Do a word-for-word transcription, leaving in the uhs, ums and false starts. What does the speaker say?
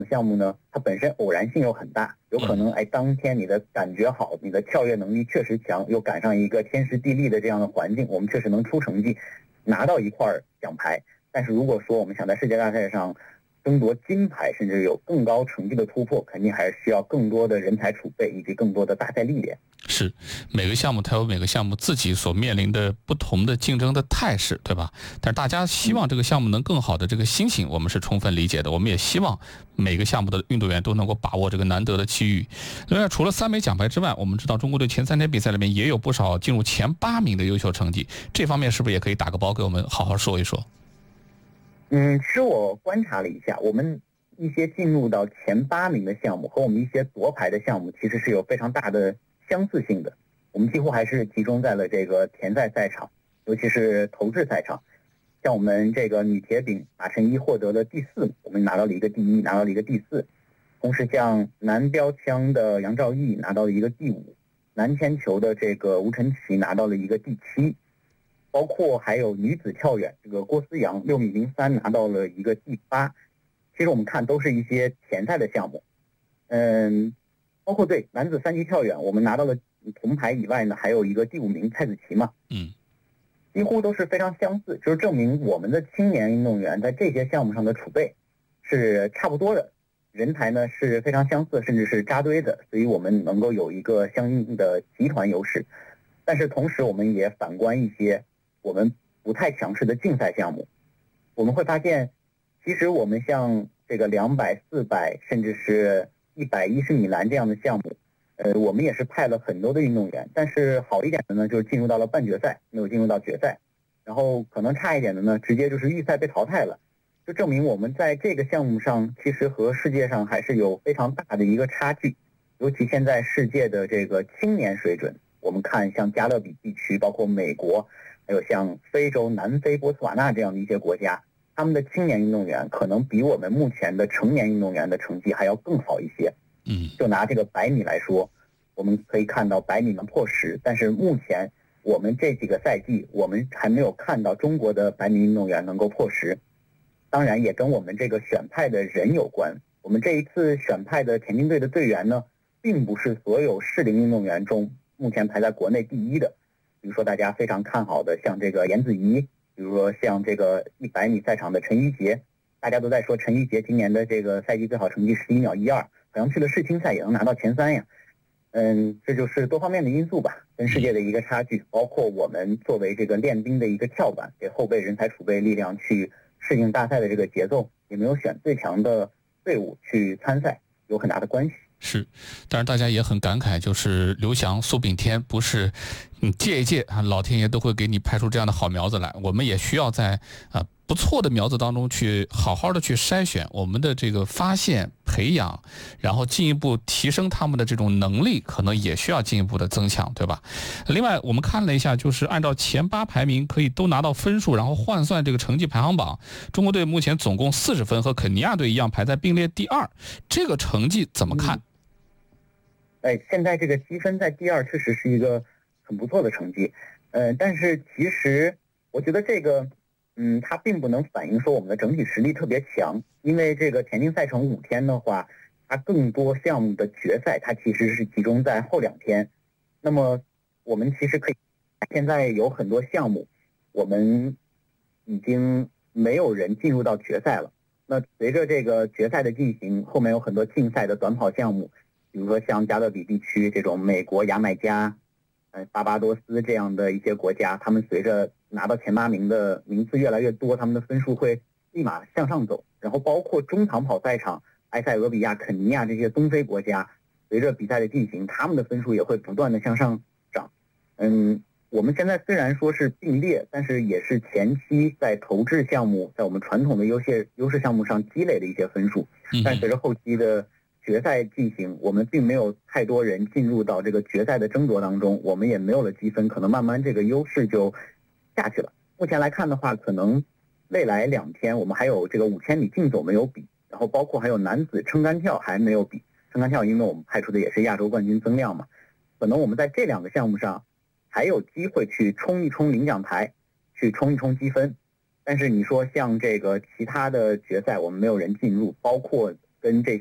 项目呢，它本身偶然性又很大，有可能哎当天你的感觉好，你的跳跃能力确实强，又赶上一个天时地利的这样的环境，我们确实能出成绩，拿到一块奖牌。但是如果说我们想在世界大赛上争夺金牌，甚至有更高成绩的突破，肯定还是需要更多的人才储备以及更多的大赛历练。 是，每个项目它有每个项目自己所面临的不同的竞争的态势，对吧？但是大家希望这个项目能更好的这个心情，我们是充分理解的。我们也希望每个项目的运动员都能够把握这个难得的机遇。另外，除了三枚奖牌之外，我们知道中国队前三天比赛里面也有不少进入前八名的优秀成绩，这方面是不是也可以打个包给我们好好说一说？ 嗯，其实我观察了一下，我们一些进入到前八名的项目和我们一些夺牌的项目其实是有非常大的相似性的。我们几乎还是集中在了这个田赛赛场，尤其是投掷赛场。像我们这个女铁饼马晨一获得了第四，我们拿到了一个第一，拿到了一个第四。同时像男标枪的杨兆毅拿到了一个第五，男铅球的这个吴晨琦拿到了一个第七。包括还有女子跳远，这个郭思阳六米零三拿到了一个第八。其实我们看都是一些前赛的项目，嗯，包括对男子三级跳远，我们拿到了铜牌以外呢，还有一个第五名蔡子琪嘛， 嗯， 几乎都是非常相似，就是证明我们的青年运动员在这些项目上的储备是差不多的，人才呢是非常相似，甚至是扎堆的，所以我们能够有一个相应的集团优势。但是同时我们也反观一些我们不太强势的竞赛项目，我们会发现，其实我们像这个两百、四百，甚至是一百一十米栏这样的项目，呃，我们也是派了很多的运动员，但是好一点的呢，就是进入到了半决赛，没有进入到决赛，然后可能差一点的呢，直接就是预赛被淘汰了，就证明我们在这个项目上其实和世界上还是有非常大的一个差距，尤其现在世界的这个青年水准，我们看像加勒比地区，包括美国。还有像非洲、南非、波斯瓦纳这样的一些国家，他们的青年运动员可能比我们目前的成年运动员的成绩还要更好一些。 嗯， 就拿这个百米来说，我们可以看到百米能破十，但是目前我们这几个赛季，我们还没有看到中国的百米运动员能够破十。当然，也跟我们这个选派的人有关。我们这一次选派的田径队的队员呢，并不是所有适龄运动员中目前排在国内第一的。比如说大家非常看好的像这个颜子怡，比如说像这个一百米赛场的陈一杰，大家都在说陈一杰今年的这个赛季最好成绩十一秒一二，好像去了世青赛也能拿到前三呀。嗯，这就是多方面的因素吧，跟世界的一个差距，包括我们作为这个练兵的一个跳板，给后备人才储备力量去适应大赛的这个节奏，也没有选最强的队伍去参赛，有很大的关系。 是，当然大家也很感慨，就是刘翔、苏炳添不是，嗯，借一借啊，老天爷都会给你派出这样的好苗子来。我们也需要在啊不错的苗子当中去好好的去筛选我们的这个发现、培养，然后进一步提升他们的这种能力，可能也需要进一步的增强，对吧？另外，我们看了一下，就是按照前八排名可以都拿到分数，然后换算这个成绩排行榜，中国队目前总共四十分，和肯尼亚队一样排在并列第二，这个成绩怎么看？ 嗯哎，现在这个积分在第二确实是一个很不错的成绩，呃，但是其实我觉得这个，嗯，它并不能反映说我们的整体实力特别强，因为这个田径赛程五天的话，它更多项目的决赛它其实是集中在后两天，那么我们其实可以，现在有很多项目，我们已经没有人进入到决赛了，那随着这个决赛的进行，后面有很多竞赛的短跑项目。比如说像加勒比地区这种美国、牙买加、呃巴巴多斯这样的一些国家，他们随着拿到前八名的名次越来越多，他们的分数会立马向上走。然后包括中长跑赛场，埃塞俄比亚、肯尼亚这些东非国家，随着比赛的进行，他们的分数也会不断的向上涨。嗯，我们现在虽然说是并列，但是也是前期在投掷项目，在我们传统的优势优势项目上积累的一些分数，但随着后期的决赛进行，我们并没有太多人进入到这个决赛的争夺当中，我们也没有了积分，可能慢慢这个优势就下去了。目前来看的话，可能未来两天我们还有这个五千米竞走没有比，然后包括还有男子撑杆跳还没有比。撑杆跳因为我们派出的也是亚洲冠军曾亮嘛，可能我们在这两个项目上还有机会去冲一冲领奖台，去冲一冲积分。但是你说像这个其他的决赛我们没有人进入，包括跟这